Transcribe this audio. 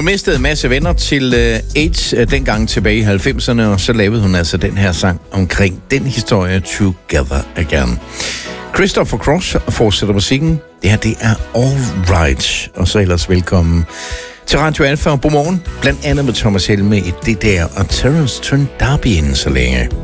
Hun mistede en masse venner til AIDS dengang tilbage i 90'erne, og så lavede hun altså den her sang omkring den historie, Together Again. Christopher Cross fortsætter musikken. Det her, det er All Right. Og så ellers velkommen til Radio Alfa og godmorgen. Blandt andet med Thomas Helme i det der, og Terence Trent D'Arby inden så længe.